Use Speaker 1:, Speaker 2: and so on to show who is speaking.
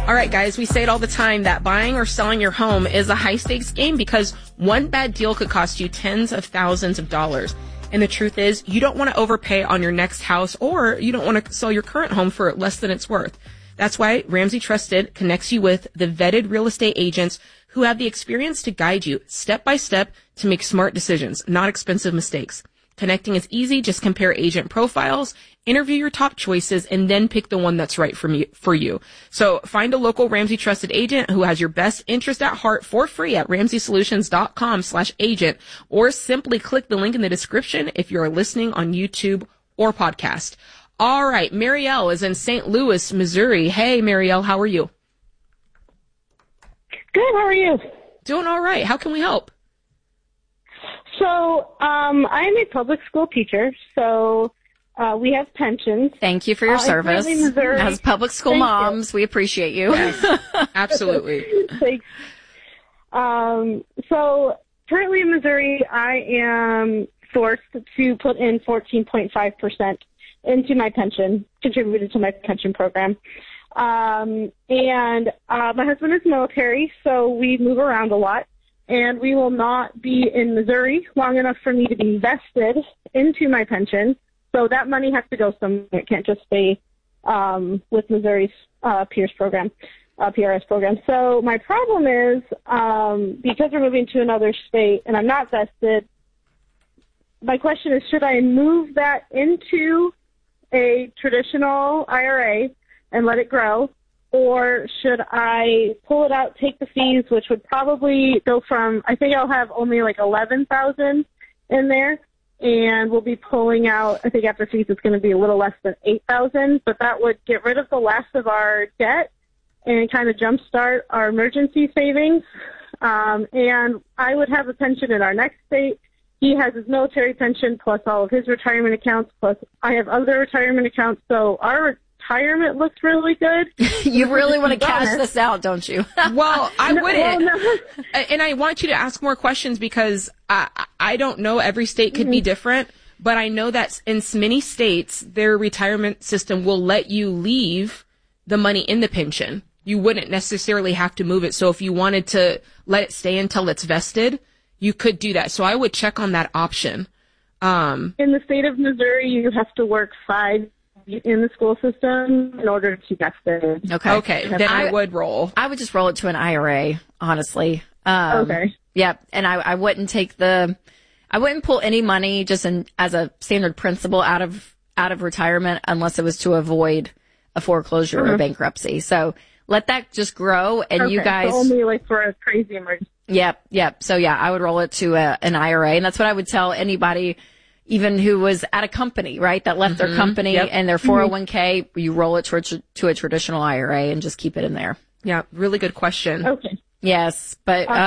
Speaker 1: All right, guys, we say it all the time that buying or selling your home is a high-stakes game because one bad deal could cost you tens of thousands of dollars. And the truth is, you don't want to overpay on your next house, or you don't want to sell your current home for less than it's worth. That's why Ramsey Trusted connects you with the vetted real estate agents who have the experience to guide you step by step to make smart decisions, not expensive mistakes. Connecting is easy. Just compare agent profiles, interview your top choices, and then pick the one that's right for you. So find a local Ramsey Trusted agent who has your best interest at heart for free at RamseySolutions.com/agent, or simply click the link in the description if you're listening on YouTube or podcast. All right. Marielle is in St. Louis, Missouri. Hey, Marielle, how are you?
Speaker 2: Good. How are you?
Speaker 1: Doing all right. How can we help?
Speaker 2: So, I'm a public school teacher, so we have pensions.
Speaker 3: Thank you for your service. As public school moms, we appreciate you.
Speaker 1: Yes, absolutely.
Speaker 2: Thanks. So, currently in Missouri, I am forced to put in 14.5% into my pension, contributed to my pension program. And my husband is military, so we move around a lot. And we will not be in Missouri long enough for me to be vested into my pension. So that money has to go somewhere. It can't just stay with Missouri's PRS program. So my problem is, because we're moving to another state and I'm not vested, my question is, should I move that into a traditional IRA and let it grow? Or should I pull it out, take the fees, which would probably go from, I think I'll have only like 11,000 in there, and we'll be pulling out, I think after fees it's going to be a little less than 8,000, but that would get rid of the last of our debt and kind of jumpstart our emergency savings. And I would have a pension in our next state. He has his military pension plus all of his retirement accounts, plus I have other retirement accounts, so our retirement looks really good.
Speaker 3: You really want to cash this out, don't you?
Speaker 1: Well, I wouldn't. No. And I want you to ask more questions because I don't know. Every state could be different, but I know that in many states, their retirement system will let you leave the money in the pension. You wouldn't necessarily have to move it. So if you wanted to let it stay until it's vested, you could do that. So I would check on that option.
Speaker 2: In the state of Missouri, you have to work 5 in the school system in order to get there.
Speaker 1: Okay. Then I would roll.
Speaker 3: I would just roll it to an IRA, honestly.
Speaker 2: Okay.
Speaker 3: Yeah. And I wouldn't I wouldn't pull any money just as a standard principle out of retirement unless it was to avoid a foreclosure or bankruptcy. So let that just grow and you guys.
Speaker 2: So only like for a crazy emergency.
Speaker 3: Yep. So yeah, I would roll it to an IRA, and that's what I would tell anybody, even who was at a company, right, that left their company and their 401k, you roll it to a traditional IRA and just keep it in there.
Speaker 1: Yeah, really good question.
Speaker 2: Okay.
Speaker 3: Yes, but